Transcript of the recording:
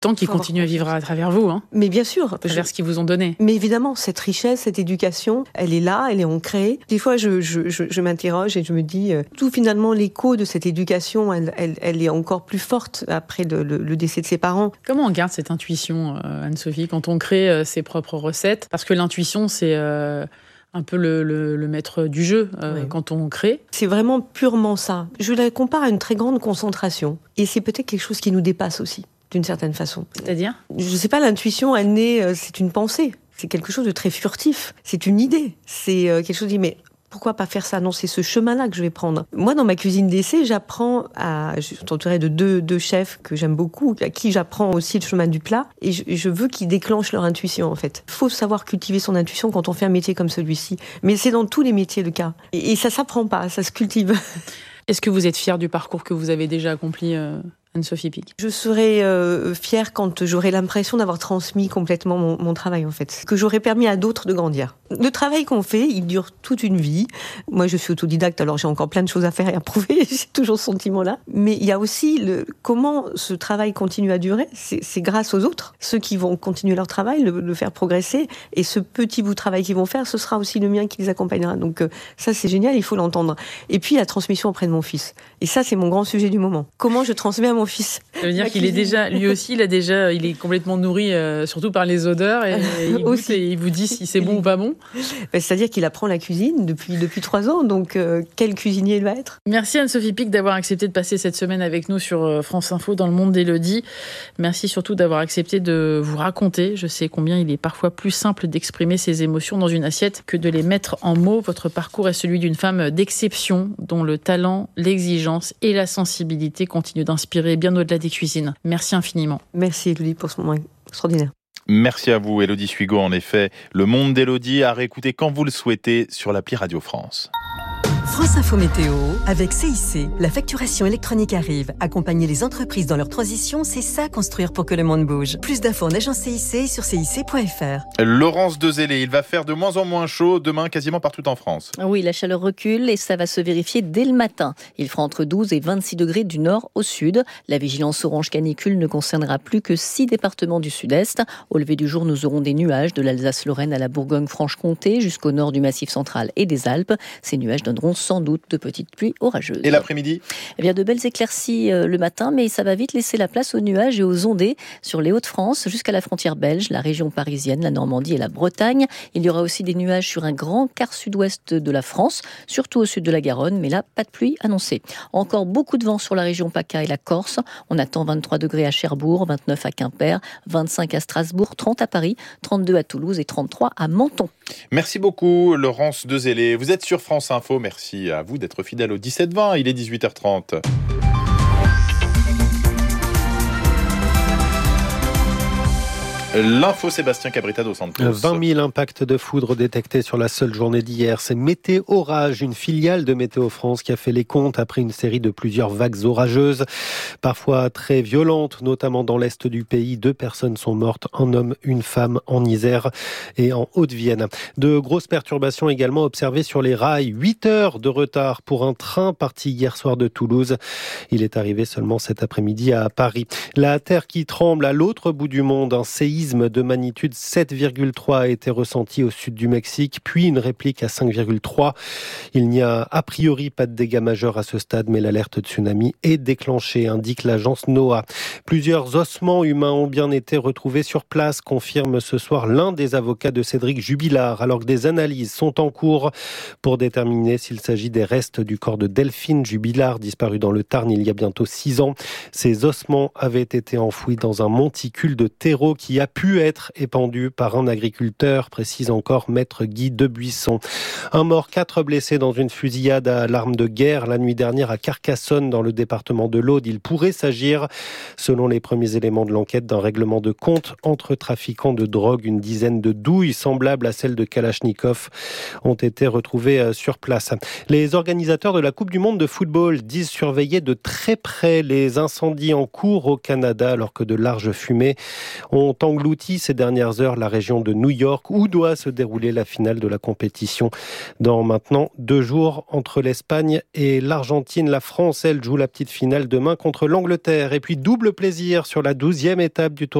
Tant qu'ils continuent à vivre à travers vous, hein. Mais bien sûr. À travers ce qu'ils vous ont donné. Mais évidemment, cette richesse, cette éducation, elle est là, elle est ancrée. Des fois, je m'interroge et je me dis, tout finalement, l'écho de cette éducation, elle est encore plus forte après le décès de ses parents. Comment on garde cette intuition, Anne-Sophie, quand on crée ses propres recettes ? Parce que l'intuition, c'est un peu le maître du jeu oui. Quand on crée. C'est vraiment purement ça. Je la compare à une très grande concentration. Et c'est peut-être quelque chose qui nous dépasse aussi, d'une certaine façon. C'est-à-dire ? Je sais pas, l'intuition, elle naît, c'est une pensée. C'est quelque chose de très furtif. C'est une idée. C'est quelque chose de mais pourquoi pas faire ça ? Non, c'est ce chemin-là que je vais prendre. Moi, dans ma cuisine d'essai, je suis entourée de deux chefs que j'aime beaucoup, à qui j'apprends aussi le chemin du plat. Et je veux qu'ils déclenchent leur intuition, en fait. Il faut savoir cultiver son intuition quand on fait un métier comme celui-ci. Mais c'est dans tous les métiers le cas. Et ça s'apprend pas, ça se cultive. Est-ce que vous êtes fière du parcours que vous avez déjà accompli, Anne-Sophie Pic ? Je serai fière quand j'aurai l'impression d'avoir transmis complètement mon travail, en fait. Que j'aurai permis à d'autres de grandir. Le travail qu'on fait, il dure toute une vie. Moi, je suis autodidacte, alors j'ai encore plein de choses à faire et à prouver. J'ai toujours ce sentiment-là. Mais il y a aussi comment ce travail continue à durer. C'est grâce aux autres. Ceux qui vont continuer leur travail, le faire progresser. Et ce petit bout de travail qu'ils vont faire, ce sera aussi le mien qui les accompagnera. Donc ça, c'est génial, il faut l'entendre. Et puis, la transmission auprès de mon fils. Et ça, c'est mon grand sujet du moment. Comment je transmets à mon fils. Ça veut dire qu'il est déjà, lui aussi, il est complètement nourri, surtout par les odeurs, et il goûte et il vous dit si c'est bon ou pas bon. C'est-à-dire qu'il apprend la cuisine depuis 3 ans, donc quel cuisinier il va être ? Merci Anne-Sophie Pic d'avoir accepté de passer cette semaine avec nous sur France Info dans le monde d'Élodie. Merci surtout d'avoir accepté de vous raconter. Je sais combien il est parfois plus simple d'exprimer ses émotions dans une assiette que de les mettre en mots. Votre parcours est celui d'une femme d'exception, dont le talent, l'exigence et la sensibilité continuent d'inspirer bien au-delà des cuisines. Merci infiniment. Merci Élodie pour ce moment extraordinaire. Merci à vous, Élodie Suigo. En effet, le monde d'Élodie à réécouter quand vous le souhaitez sur l'appli Radio France. France Info Météo avec CIC. La facturation électronique arrive. Accompagner les entreprises dans leur transition, c'est ça construire pour que le monde bouge. Plus d'infos en agence CIC sur cic.fr. Laurence Dezélé, il va faire de moins en moins chaud demain quasiment partout en France. Oui, la chaleur recule et ça va se vérifier dès le matin. Il fera entre 12 et 26 degrés du nord au sud. La vigilance orange canicule ne concernera plus que 6 départements du sud-est. Au lever du jour, nous aurons des nuages de l'Alsace-Lorraine à la Bourgogne-Franche-Comté jusqu'au nord du Massif central et des Alpes. Ces nuages donneront sans doute de petites pluies orageuses. Et l'après-midi ? Eh bien, de belles éclaircies le matin, mais ça va vite laisser la place aux nuages et aux ondées sur les Hauts-de-France jusqu'à la frontière belge, la région parisienne, la Normandie et la Bretagne. Il y aura aussi des nuages sur un grand quart sud-ouest de la France, surtout au sud de la Garonne, mais là, pas de pluie annoncée. Encore beaucoup de vent sur la région PACA et la Corse. On attend 23 degrés à Cherbourg, 29 à Quimper, 25 à Strasbourg, 30 à Paris, 32 à Toulouse et 33 à Menton. Merci beaucoup, Laurence Dezélé. Vous êtes sur France Info. Merci à vous d'être fidèle au 17-20. Il est 18h30. L'info Sébastien Cabrita dos Santos. 20 000 impacts de foudre détectés sur la seule journée d'hier. C'est Météo Orage, une filiale de Météo France qui a fait les comptes après une série de plusieurs vagues orageuses, parfois très violentes, notamment dans l'est du pays. 2 personnes sont mortes, un homme, une femme en Isère et en Haute-Vienne. De grosses perturbations également observées sur les rails. 8 heures de retard pour un train parti hier soir de Toulouse. Il est arrivé seulement cet après-midi à Paris. La terre qui tremble à l'autre bout du monde, un séisme de magnitude 7,3 a été ressenti au sud du Mexique, puis une réplique à 5,3. Il n'y a a priori pas de dégâts majeurs à ce stade, mais l'alerte tsunami est déclenchée, indique l'agence NOAA. Plusieurs ossements humains ont bien été retrouvés sur place, confirme ce soir l'un des avocats de Cédric Jubilard, alors que des analyses sont en cours pour déterminer s'il s'agit des restes du corps de Delphine Jubilard, disparu dans le Tarn il y a bientôt 6 ans. Ces ossements avaient été enfouis dans un monticule de terreau qui a pu être épandu par un agriculteur, précise encore maître Guy Debuisson. Un mort, 4 blessés dans une fusillade à l'arme de guerre la nuit dernière à Carcassonne dans le département de l'Aude. Il pourrait s'agir, selon les premiers éléments de l'enquête, d'un règlement de compte entre trafiquants de drogue. Une dizaine de douilles semblables à celles de Kalachnikov ont été retrouvées sur place. Les organisateurs de la Coupe du Monde de football disent surveiller de très près les incendies en cours au Canada alors que de larges fumées ont englouti englouti ces dernières heures la région de New York où doit se dérouler la finale de la compétition dans maintenant 2 jours entre l'Espagne et l'Argentine. La France, elle, joue la petite finale demain contre l'Angleterre. Et puis double plaisir sur la 12e étape du Tour